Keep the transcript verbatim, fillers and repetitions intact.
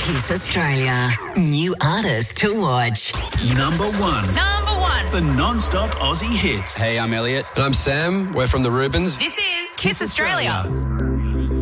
Kiss Australia. New artist to watch. Number one. Number one. For non-stop Aussie hits. Hey, I'm Elliot. And I'm Sam. We're from the Rubens. This is Kiss Australia.